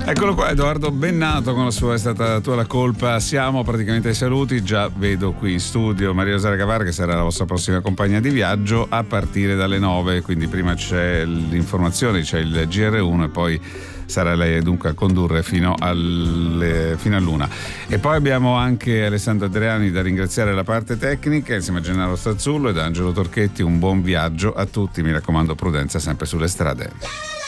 Eccolo qua Edoardo Bennato con la sua È stata tua la colpa. Siamo praticamente ai saluti. Già vedo qui in studio Maria Rosaria Cavar, che sarà la vostra prossima compagna di viaggio a partire dalle 9, quindi prima c'è l'informazione, c'è il GR1 e poi sarà lei dunque a condurre fino all'una. E poi abbiamo anche Alessandro Adriani da ringraziare, la parte tecnica, insieme a Gennaro Stazzullo ed Angelo Torchetti. Un buon viaggio a tutti, mi raccomando, prudenza sempre sulle strade.